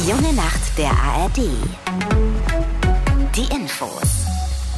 Die junge Nacht der ARD. Die Infos.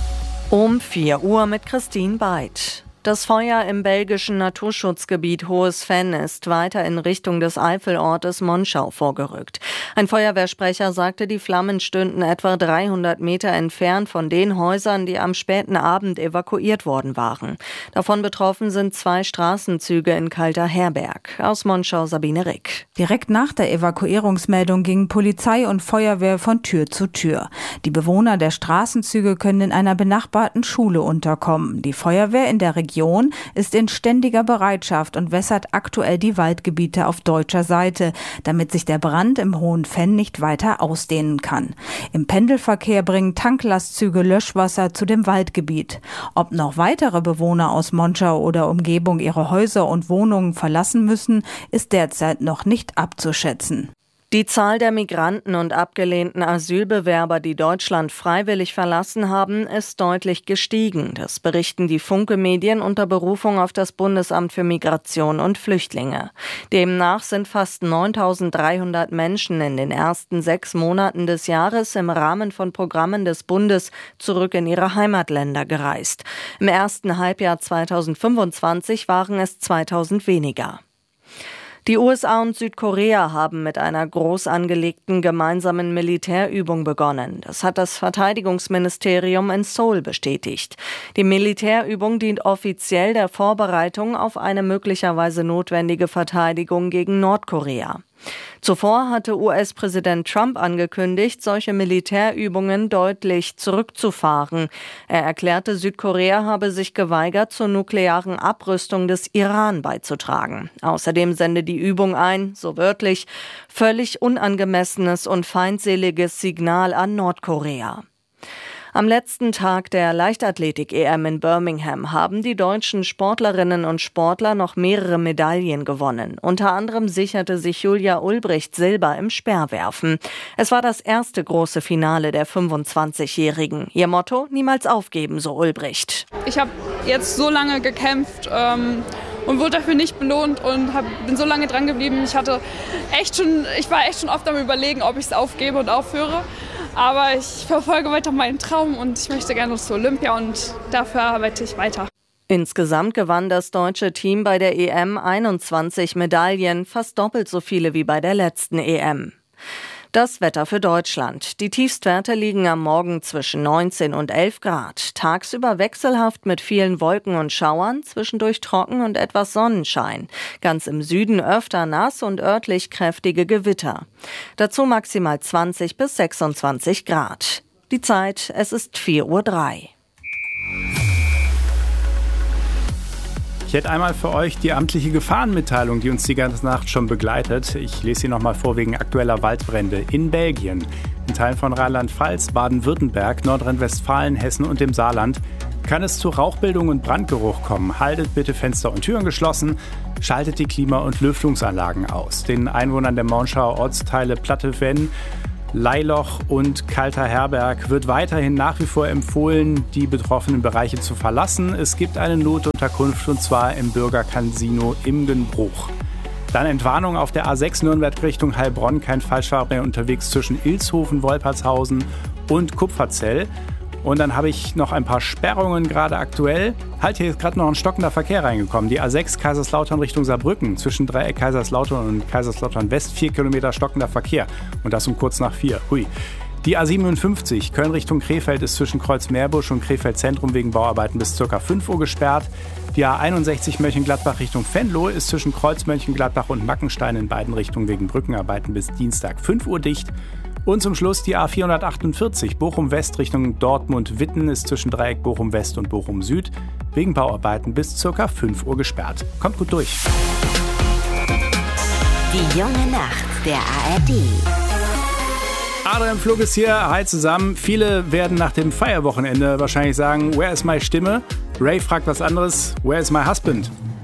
Um 4 Uhr mit Christine Beid. Das Feuer im belgischen Naturschutzgebiet Hohes Venn ist weiter in Richtung des Eifelortes Monschau vorgerückt. Ein Feuerwehrsprecher sagte, die Flammen stünden etwa 300 Meter entfernt von den Häusern, die am späten Abend evakuiert worden waren. Davon betroffen sind 2 Straßenzüge in Kalter-Herberg. Aus Monschau Sabine Rick. Direkt nach der Evakuierungsmeldung gingen Polizei und Feuerwehr von Tür zu Tür. Die Bewohner der Straßenzüge können in einer benachbarten Schule unterkommen. Die Feuerwehr in der Region ist in ständiger Bereitschaft und wässert aktuell die Waldgebiete auf deutscher Seite, damit sich der Brand im Hohen Venn nicht weiter ausdehnen kann. Im Pendelverkehr bringen Tanklastzüge Löschwasser zu dem Waldgebiet. Ob noch weitere Bewohner aus Monschau oder Umgebung ihre Häuser und Wohnungen verlassen müssen, ist derzeit noch nicht abzuschätzen. Die Zahl der Migranten und abgelehnten Asylbewerber, die Deutschland freiwillig verlassen haben, ist deutlich gestiegen. Das berichten die Funke-Medien unter Berufung auf das Bundesamt für Migration und Flüchtlinge. Demnach sind fast 9.300 Menschen in den ersten 6 Monaten des Jahres im Rahmen von Programmen des Bundes zurück in ihre Heimatländer gereist. Im ersten Halbjahr 2025 waren es 2.000 weniger. Die USA und Südkorea haben mit einer groß angelegten gemeinsamen Militärübung begonnen. Das hat das Verteidigungsministerium in Seoul bestätigt. Die Militärübung dient offiziell der Vorbereitung auf eine möglicherweise notwendige Verteidigung gegen Nordkorea. Zuvor hatte US-Präsident Trump angekündigt, solche Militärübungen deutlich zurückzufahren. Er erklärte, Südkorea habe sich geweigert, zur nuklearen Abrüstung des Iran beizutragen. Außerdem sende die Übung ein, so wörtlich, völlig unangemessenes und feindseliges Signal an Nordkorea. Am letzten Tag der Leichtathletik-EM in Birmingham haben die deutschen Sportlerinnen und Sportler noch mehrere Medaillen gewonnen. Unter anderem sicherte sich Julia Ulbricht Silber im Speerwerfen. Es war das erste große Finale der 25-Jährigen. Ihr Motto: niemals aufgeben, so Ulbricht. Ich habe jetzt so lange gekämpft und wurde dafür nicht belohnt und bin so lange dran geblieben. Ich war echt schon oft am Überlegen, ob ich es aufgebe und aufhöre. Aber ich verfolge weiter meinen Traum und ich möchte gerne zu Olympia und dafür arbeite ich weiter. Insgesamt gewann das deutsche Team bei der EM 21 Medaillen, fast doppelt so viele wie bei der letzten EM. Das Wetter für Deutschland. Die Tiefstwerte liegen am Morgen zwischen 19 und 11 Grad. Tagsüber wechselhaft mit vielen Wolken und Schauern, zwischendurch trocken und etwas Sonnenschein. Ganz im Süden öfter nass und örtlich kräftige Gewitter. Dazu maximal 20 bis 26 Grad. Die Zeit, es ist 4:03 Uhr. Ich hätte einmal für euch die amtliche Gefahrenmitteilung, die uns die ganze Nacht schon begleitet. Ich lese sie nochmal vor wegen aktueller Waldbrände in Belgien, in Teilen von Rheinland-Pfalz, Baden-Württemberg, Nordrhein-Westfalen, Hessen und dem Saarland. Kann es zu Rauchbildung und Brandgeruch kommen? Haltet bitte Fenster und Türen geschlossen, schaltet die Klima- und Lüftungsanlagen aus. Den Einwohnern der Monschauer Ortsteile Platte Venn, Leiloch und Kalter-Herberg wird weiterhin nach wie vor empfohlen, die betroffenen Bereiche zu verlassen. Es gibt eine Notunterkunft und zwar im Bürgercasino Imgenbruch. Dann Entwarnung auf der A6 Nürnberg Richtung Heilbronn, kein Falschfahrer mehr unterwegs zwischen Ilshofen, Wolpertshausen und Kupferzell. Und dann habe ich noch ein paar Sperrungen gerade aktuell. Hier ist gerade noch ein stockender Verkehr reingekommen. Die A6 Kaiserslautern Richtung Saarbrücken. Zwischen Dreieck Kaiserslautern und Kaiserslautern West 4 Kilometer stockender Verkehr. Und das um kurz nach 4. Hui. Die A57 Köln Richtung Krefeld ist zwischen Kreuzmeerbusch und Krefeld Zentrum wegen Bauarbeiten bis ca. 5 Uhr gesperrt. Die A61 Mönchengladbach Richtung Venlo ist zwischen Kreuz Mönchengladbach und Mackenstein in beiden Richtungen wegen Brückenarbeiten bis Dienstag 5 Uhr dicht. Und zum Schluss die A448 Bochum-West Richtung Dortmund-Witten ist zwischen Dreieck Bochum-West und Bochum-Süd wegen Bauarbeiten bis ca. 5 Uhr gesperrt. Kommt gut durch. Die junge Nacht der ARD. Adrian Flug ist hier. Hi zusammen. Viele werden nach dem Feierwochenende wahrscheinlich sagen, where is my Stimme? Ray fragt was anderes, where is my husband?